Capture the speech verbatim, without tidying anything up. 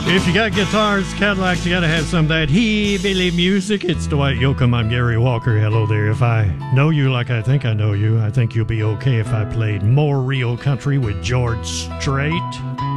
If you got guitars, Cadillacs, you gotta have some of that hillbilly music. It's Dwight Yoakam. I'm Gary Walker. Hello there. If I know you like I think I know you, I think you'll be okay if I played more real country with George Strait.